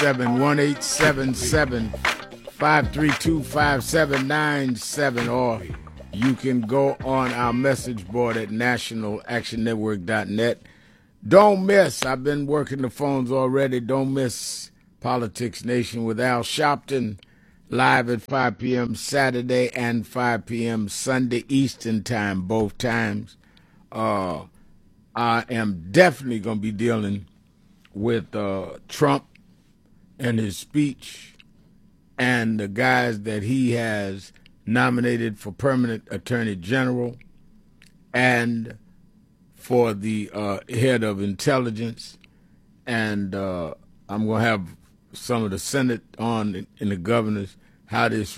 1-877-532-5797, or you can go on our message board at nationalactionnetwork.net. Don't miss, I've been working the phones already, don't miss Politics Nation with Al Sharpton, live at 5 p.m. Saturday and 5 p.m. Sunday Eastern Time, both times. I am definitely going to be dealing with Trump and his speech and the guys that he has nominated for permanent attorney general and for the head of intelligence. And I'm going to have some of the Senate on and the governors, how this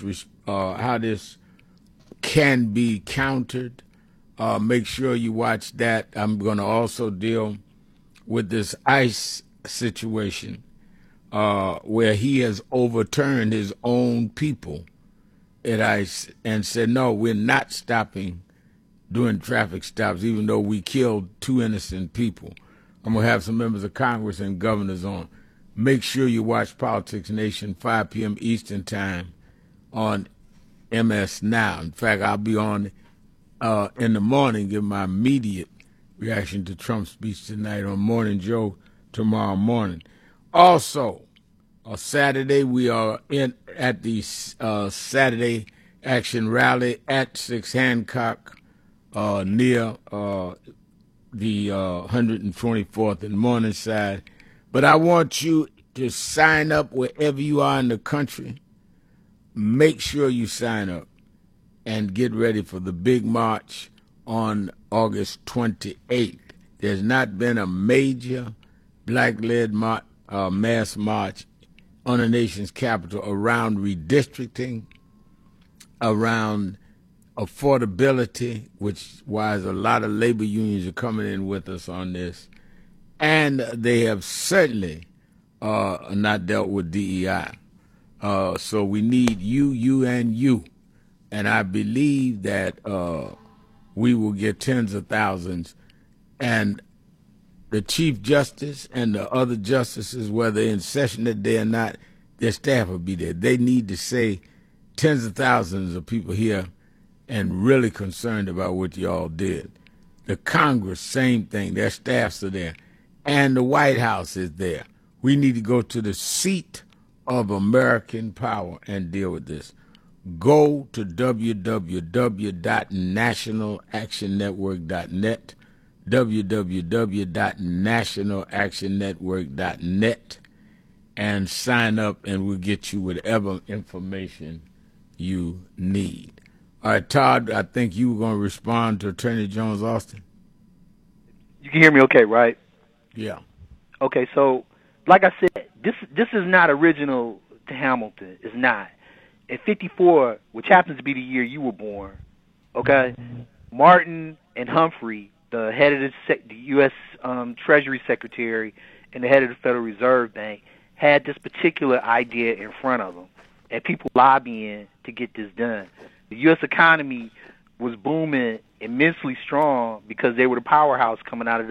can be countered. Make sure you watch that. I'm going to also deal with this ICE situation where he has overturned his own people at ICE and said, no, we're not stopping doing traffic stops, even though we killed 2 innocent people. I'm going to have some members of Congress and governors on. Make sure you watch Politics Nation, 5 p.m. Eastern Time on MS Now. In fact, I'll be on in the morning, give my immediate reaction to Trump's speech tonight on Morning Joe tomorrow morning. Also, on Saturday, we are at the Saturday Action Rally at 6 Hancock near the 124th and Morningside. But I want you to sign up wherever you are in the country. Make sure you sign up and get ready for the big march on August 28th. There's not been a major black-led mass march on the nation's capital around redistricting, around affordability, which wise a lot of labor unions are coming in with us on this, and they have certainly not dealt with DEI. So we need you, and you. And I believe that we will get tens of thousands. And the Chief Justice and the other justices, whether in session that day or not, their staff will be there. They need to say tens of thousands of people here and really concerned about what y'all did. The Congress, same thing. Their staffs are there. And the White House is there. We need to go to the seat of American power and deal with this. Go to www.nationalactionnetwork.net, www.nationalactionnetwork.net, and sign up, and we'll get you whatever information you need. All right, Todd, I think you were going to respond to Attorney Jones Austin. You can hear me okay, right? Yeah. Okay, so like I said, this is not original to Hamilton. It's not. In 54, which happens to be the year you were born, okay, Martin and Humphrey, the head of the U.S. Treasury Secretary and the head of the Federal Reserve Bank, had this particular idea in front of them, and people lobbying to get this done. The U.S. economy was booming immensely strong because they were the powerhouse coming out of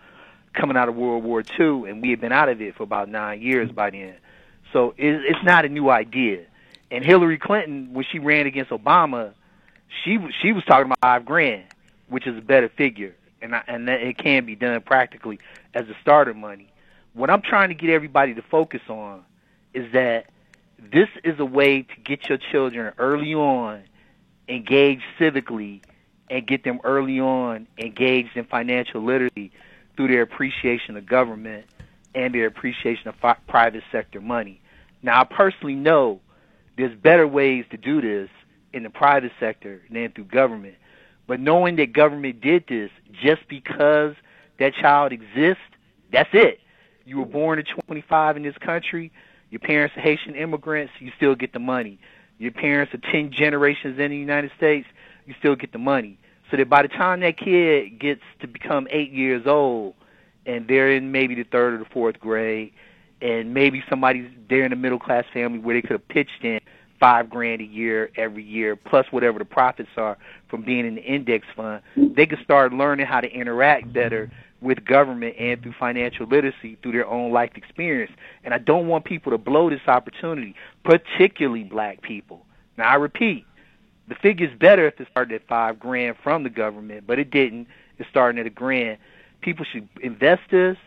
World War II, and we had been out of it for about 9 years by then. So it's not a new idea. And Hillary Clinton, when she ran against Obama, she was talking about $5,000, which is a better figure, and that it can be done practically as a starter money. What I'm trying to get everybody to focus on is that this is a way to get your children early on engaged civically and get them early on engaged in financial literacy through their appreciation of government and their appreciation of private sector money. Now, I personally know there's better ways to do this in the private sector than through government. But knowing that government did this just because that child exists, that's it. You were born at 25 in this country, your parents are Haitian immigrants, you still get the money. Your parents are 10 generations in the United States, you still get the money. So that by the time that kid gets to become 8 years old, and they're in maybe the 3rd or the 4th grade, and maybe they're in a middle-class family where they could have pitched in $5,000 a year every year, plus whatever the profits are from being in the index fund, they could start learning how to interact better with government and through financial literacy through their own life experience. And I don't want people to blow this opportunity, particularly black people. Now, I repeat, the figure's better if it started at $5,000 from the government, but it didn't. It's starting at $1,000. People should invest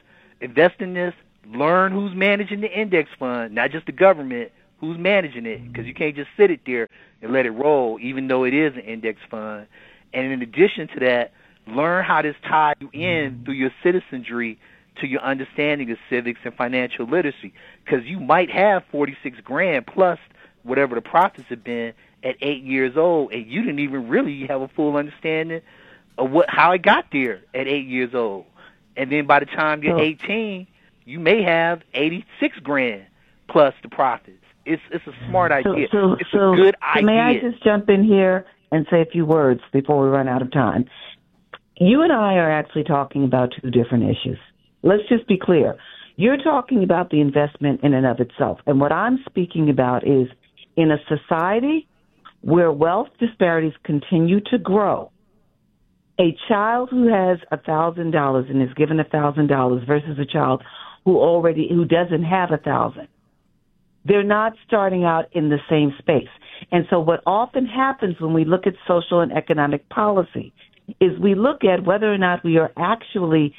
in this, learn who's managing the index fund, not just the government, who's managing it, because you can't just sit it there and let it roll, even though it is an index fund. And in addition to that, learn how this ties you in through your citizenry to your understanding of civics and financial literacy, because you might have $46,000 plus whatever the profits have been at 8 years old, and you didn't even really have a full understanding of how it got there at 8 years old. And then by the time you're 18, you may have $86,000 plus the profits. It's a smart idea. It's a good idea. May I just jump in here and say a few words before we run out of time? You and I are actually talking about two different issues. Let's just be clear. You're talking about the investment in and of itself. And what I'm speaking about is in a society where wealth disparities continue to grow, a child who has $1,000 and is given $1,000 versus a child who doesn't have $1,000. They're not starting out in the same space. And so what often happens when we look at social and economic policy is we look at whether or not we are actually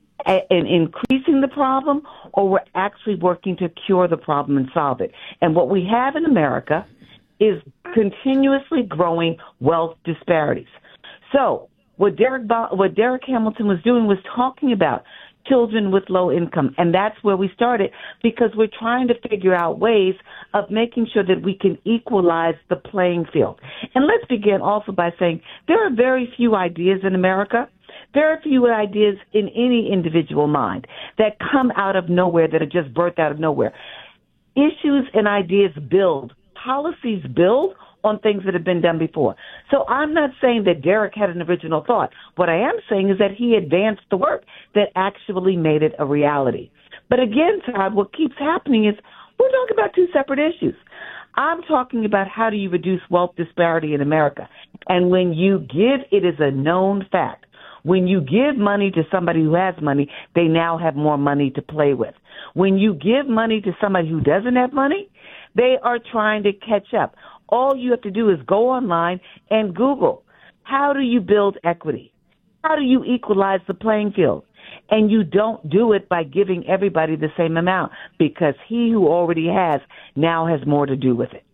increasing the problem or we're actually working to cure the problem and solve it. And what we have in America is continuously growing wealth disparities. So what Derek Hamilton was doing was talking about children with low income, and that's where we started, because we're trying to figure out ways of making sure that we can equalize the playing field. And let's begin also by saying there are very few ideas in America. There are few ideas in any individual mind that come out of nowhere, that are just birthed out of nowhere. Issues and ideas build. Policies build on things that have been done before. So I'm not saying that Derek had an original thought. What I am saying is that he advanced the work that actually made it a reality. But again, Todd, what keeps happening is we're talking about two separate issues. I'm talking about how do you reduce wealth disparity in America. And when you give, it is a known fact. When you give money to somebody who has money, they now have more money to play with. When you give money to somebody who doesn't have money, they are trying to catch up. All you have to do is go online and Google, how do you build equity? How do you equalize the playing field? And you don't do it by giving everybody the same amount, because he who already has now has more to do with it.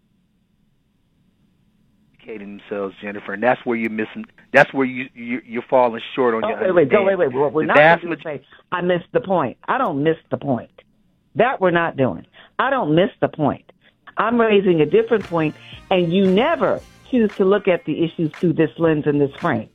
Themselves, Jennifer, and that's where you're missing. That's where you're falling short on your understanding. Wait. Well, we're not going to say I missed the point. I don't miss the point. That we're not doing. I don't miss the point. I'm raising a different point, and you never choose to look at the issues through this lens and this frame.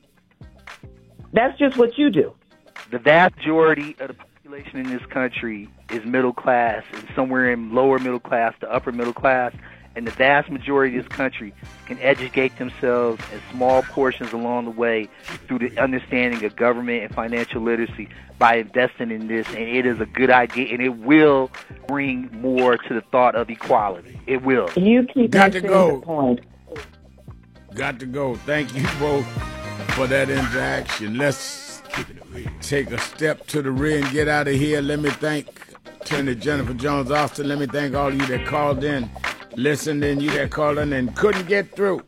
That's just what you do. The vast majority of the population in this country is middle class, and somewhere in lower middle class to upper middle class, and the vast majority of this country can educate themselves in small portions along the way through the understanding of government and financial literacy by investing in this, and it is a good idea, and it will bring more to the thought of equality. It will. You keep Got to go. The point. Got to go. Thank you both for that interaction. Let's take a step to the rear and get out of here. Let me thank Attorney Jennifer Jones Austin. Let me thank all of you that called in, listened in, you that called in and couldn't get through,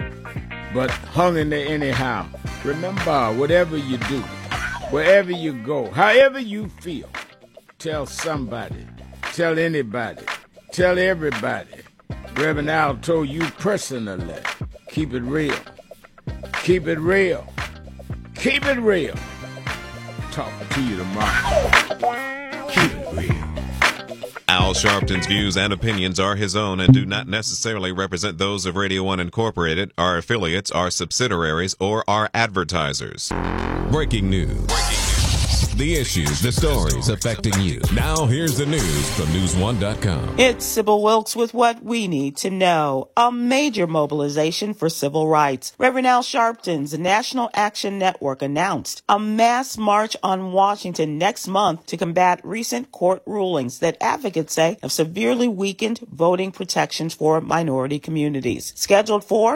but hung in there anyhow. Remember, whatever you do, wherever you go, however you feel, tell somebody, tell anybody, tell everybody. Reverend Al told you personally, keep it real. Keep it real. Keep it real. Talk to you tomorrow. Keep it real. Al Sharpton's views and opinions are his own and do not necessarily represent those of Radio One Incorporated, our affiliates, our subsidiaries, or our advertisers. Breaking news. The issues, the stories affecting you. Now here's the news from News1.com. It's Sybil Wilkes with what we need to know. A major mobilization for civil rights. Reverend Al Sharpton's National Action Network announced a mass march on Washington next month to combat recent court rulings that advocates say have severely weakened voting protections for minority communities. Scheduled for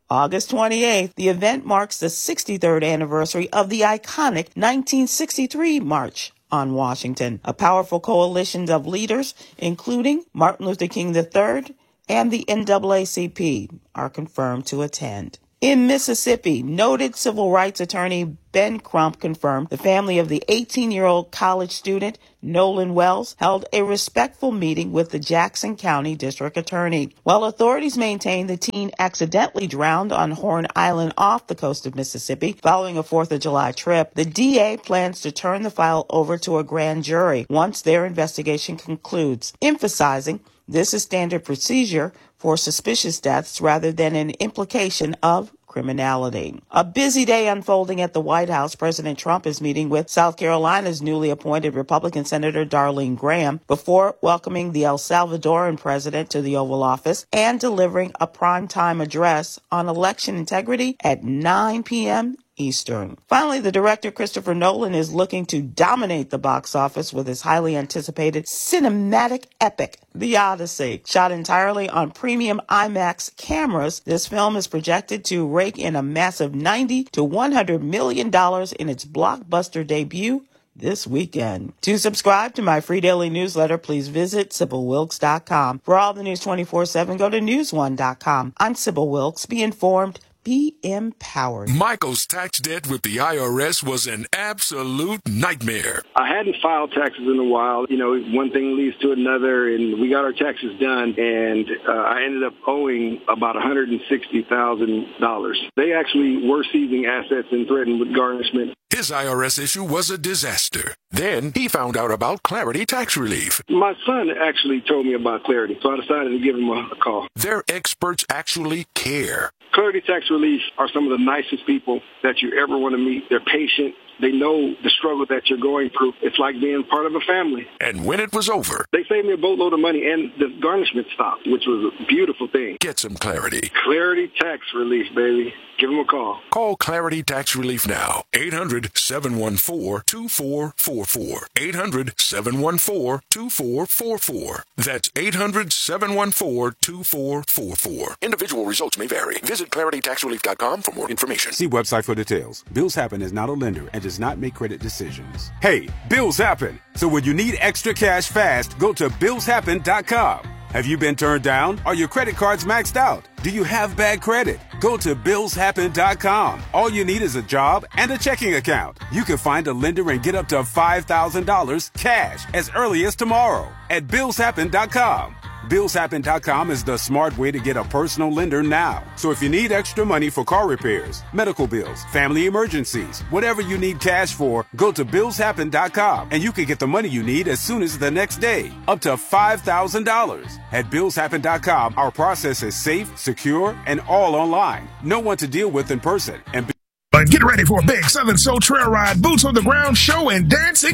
August 28th, the event marks the 63rd anniversary of the iconic 1963 March on Washington, a powerful coalition of leaders, including Martin Luther King III and the NAACP, are confirmed to attend. In Mississippi, noted civil rights attorney Ben Crump confirmed the family of the 18-year-old college student Nolan Wells held a respectful meeting with the Jackson County District Attorney. While authorities maintain the teen accidentally drowned on Horn Island off the coast of Mississippi following a 4th of July trip, the DA plans to turn the file over to a grand jury once their investigation concludes, emphasizing this is standard procedure for suspicious deaths rather than an implication of criminality. A busy day unfolding at the White House. President Trump is meeting with South Carolina's newly appointed Republican Senator Darlene Graham before welcoming the El Salvadoran president to the Oval Office and delivering a primetime address on election integrity at 9 p.m. Eastern. Finally, the director Christopher Nolan is looking to dominate the box office with his highly anticipated cinematic epic, The Odyssey. Shot entirely on premium IMAX cameras, this film is projected to rake in a massive $90 to $100 million in its blockbuster debut this weekend. To subscribe to my free daily newsletter, please visit SybilWilkes.com. For all the news 24/7, go to newsone.com. I'm Sybil Wilkes. Be informed. Be empowered. Michael's tax debt with the IRS was an absolute nightmare. I hadn't filed taxes in a while. You know, one thing leads to another, and we got our taxes done, and I ended up owing about $160,000. They actually were seizing assets and threatened with garnishment. His IRS issue was a disaster. Then he found out about Clarity Tax Relief. My son actually told me about Clarity, so I decided to give him a call. Their experts actually care. Clarity Tax Relief are some of the nicest people that you ever want to meet. They're patient. They know the struggle that you're going through. It's like being part of a family. And when it was over, they saved me a boatload of money, and the garnishment stopped, which was a beautiful thing. Get some clarity. Clarity Tax Relief, baby. Give them a call. Call Clarity Tax Relief now. 800-714-2444. 800-714-2444. That's 800-714-2444. Individual results may vary. Visit ClarityTaxRelief.com for more information. See website for details. Bills Happen is not a lender and does not make credit decisions. Hey, bills happen. So when you need extra cash fast, go to BillsHappen.com. Have you been turned down? Are your credit cards maxed out? Do you have bad credit? Go to BillsHappen.com. All you need is a job and a checking account. You can find a lender and get up to $5,000 cash as early as tomorrow at BillsHappen.com. BillsHappen.com is the smart way to get a personal lender now. So if you need extra money for car repairs, medical bills, family emergencies, whatever you need cash for, go to BillsHappen.com and you can get the money you need as soon as the next day, up to $5,000. At BillsHappen.com, our process is safe, secure, and all online. No one to deal with in person. And But get ready for a big Southern Soul Trail Ride, Boots on the Ground show and dancing